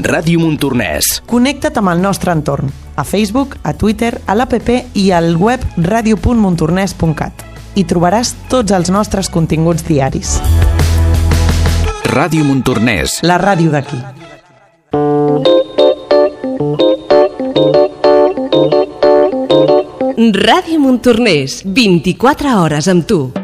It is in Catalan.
Ràdio Montornès. Connecta't amb el nostre entorn, a Facebook, a Twitter, a l'APP i al web radio.montornès.cat. Hi trobaràs tots els nostres continguts diaris. Ràdio Montornès. La ràdio d'aquí. Ràdio Montornès, 24 hores amb tu.